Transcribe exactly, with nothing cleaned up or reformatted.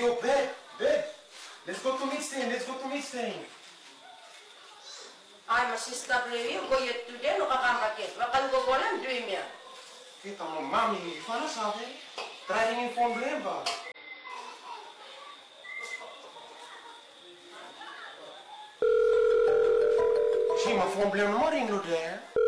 Yo, babe, babe. Let's go to meeting. Let's go to meeting. Ay, masista play go yet today no kakambakit. Makan go golan dream ya. Kita mo mami, fala sabe? Trying in phone blamba. Sì, ma phone blamba mo ring lo de.